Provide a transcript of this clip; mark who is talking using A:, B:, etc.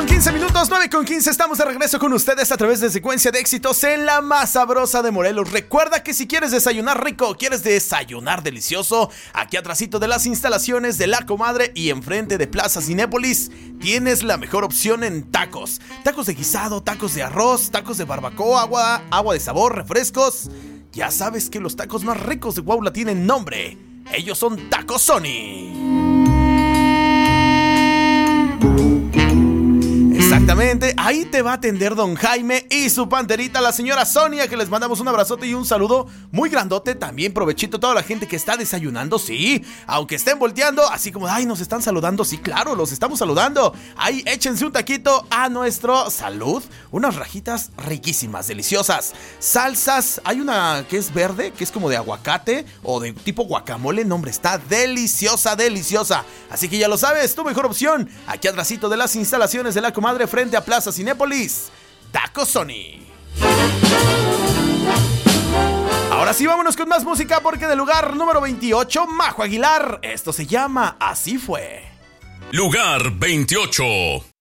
A: 9:15, 9:15, estamos de regreso con ustedes a través de Secuencia de Éxitos en la más sabrosa de Morelos. Recuerda que si quieres desayunar rico, quieres desayunar delicioso, aquí atrásito de las instalaciones de La Comadre y enfrente de Plaza Cinépolis, tienes la mejor opción en tacos. Tacos de guisado, tacos de arroz, tacos de barbacoa, agua de sabor, refrescos. Ya sabes que los tacos más ricos de Huautla tienen nombre. Ellos son Tacos Sony. Exactamente, ahí te va a atender don Jaime y su panterita, la señora Sonia, que les mandamos un abrazote y un saludo muy grandote. También provechito a toda la gente que está desayunando, sí, aunque estén volteando, así como, ay, nos están saludando, sí, claro, los estamos saludando. Ahí échense un taquito a nuestro salud, unas rajitas riquísimas, deliciosas, salsas, hay una que es verde, que es como de aguacate o de tipo guacamole, nombre, está deliciosa, deliciosa. Así que ya lo sabes, tu mejor opción, aquí atrásito de las instalaciones de La Comadre, frente a Plaza Cinépolis, Tacos Sony. Ahora sí, vámonos con más música, porque en el lugar número 28, Majo Aguilar, esto se llama Así Fue.
B: Lugar 28.